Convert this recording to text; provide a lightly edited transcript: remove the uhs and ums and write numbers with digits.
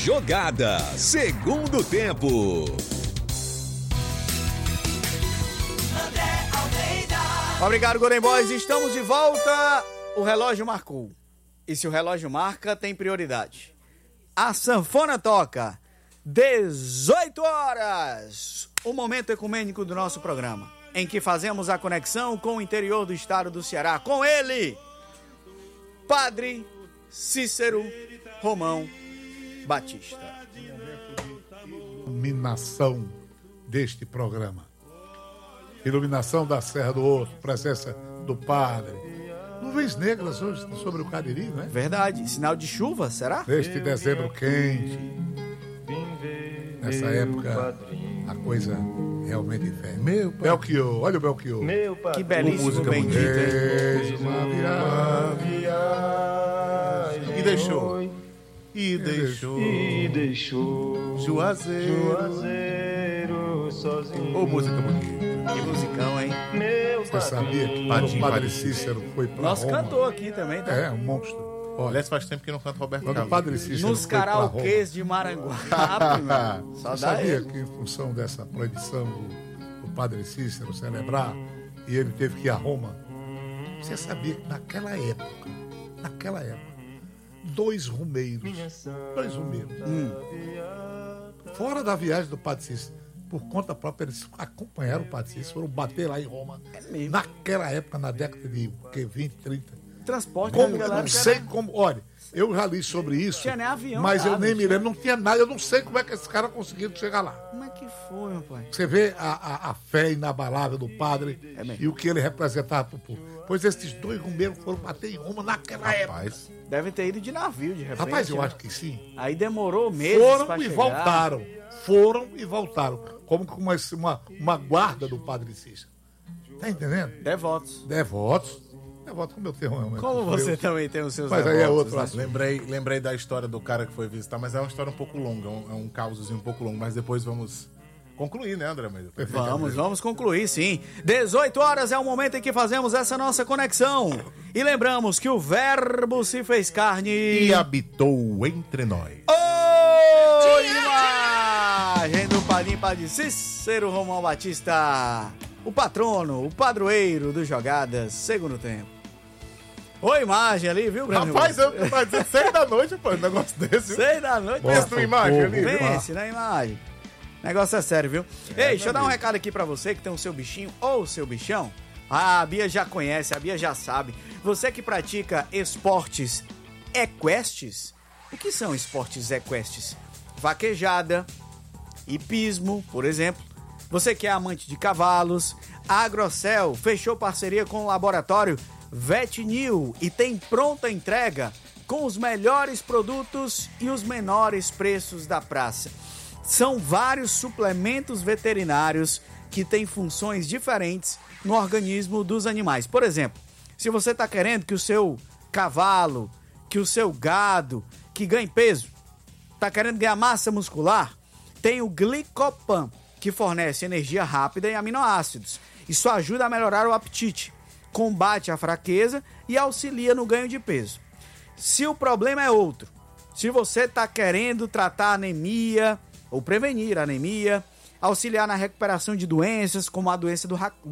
Jogada, segundo tempo. Obrigado, Golden Boys. Estamos de volta. O relógio marcou. E se o relógio marca, tem prioridade. A sanfona toca. 18 horas. O momento ecumênico do nosso programa, em que fazemos a conexão com o interior do estado do Ceará. Com ele, Padre Cícero Romão Batista. Iluminação deste programa. Iluminação da Serra do Ouro, presença do Padre. Nuvens negras hoje sobre o Cariri, não é? Verdade. Sinal de chuva, será? Neste dezembro quente. Nessa época, a coisa realmente fede. Meu pai. Belchior, olha o Belchior. Meu pai. Que belíssimo bendito, hein? Uma viagem. E deixou Juazeiro sozinho. Ô, música bonita. Que musicão, hein? Você sabia que o Padre Cícero foi para Nosso Roma? cantor aqui também, tá? É, um monstro. Olha, Aliás, faz tempo que não canta Roberto quando o Carlos. Padre Cícero Nos foi para Roma, karaokês de Maranguape, mano. Só você dá sabia ele. que em função dessa proibição do Padre Cícero celebrar, e ele teve que ir a Roma, você sabia que naquela época, dois rumeiros, fora da viagem do Padre Cícero, por conta própria, eles acompanharam o Padre Cícero, foram bater lá em Roma, mesmo? naquela época, na década de 20, 30. Transporte Como, da eu galera. não sei como, olha, eu já li sobre isso, Tinha nem avião, mas eu nada, nem me tinha. lembro, não tinha nada, eu não sei como é que esses caras conseguiram chegar lá. Como é que foi, rapaz? Você vê a fé inabalável do padre mesmo. e o que ele representava para o povo. Pois esses dois rumeiros foram bater em Roma naquela época. Rapaz, Devem ter ido de navio, de repente. Rapaz, eu né? acho que sim. Aí demorou meses Foram pra e chegar. voltaram. Foram e voltaram. Como com uma guarda do Padre Cícero. Tá entendendo? Devotos. Devotos, como eu tenho realmente. Como você também tem os seus Mas devotos, aí é outro né? assunto. lembrei da história do cara que foi visitar, mas é uma história um pouco longa, é um causozinho um pouco longo, mas depois vamos concluir, né, André? Vamos concluir, sim. 18 horas é o momento em que fazemos essa nossa conexão. E lembramos que o Verbo se fez carne E habitou entre nós. Oi, imagem do Padre Cícero Romão Batista, o patrono, o padroeiro do Jogadas, segundo tempo. Oi, imagem ali, viu, Grande Rapaz, Rubens? eu vai dizer 6 da noite, pô, um negócio desse. 6 da noite. Pensa numa imagem ali. Pense na imagem. O negócio é sério, viu? Ei, deixa eu dar um recado aqui pra você que tem o seu bichinho ou o seu bichão. Ah, a Bia já conhece, a Bia já sabe. Você que pratica esportes equestres. O que são esportes equestres? Vaquejada, hipismo, por exemplo. Você que é amante de cavalos, a Agrocel fechou parceria com o laboratório Vetnil e tem pronta entrega com os melhores produtos e os menores preços da praça. São vários suplementos veterinários que têm funções diferentes no organismo dos animais. Por exemplo, se você está querendo que o seu cavalo, que o seu gado, que ganhe peso, está querendo ganhar massa muscular, tem o Glicopan, que fornece energia rápida e aminoácidos. Isso ajuda a melhorar o apetite, combate a fraqueza e auxilia no ganho de peso. Se o problema é outro, se você está querendo tratar anemia ou prevenir a anemia, auxiliar na recuperação de doenças como a doença do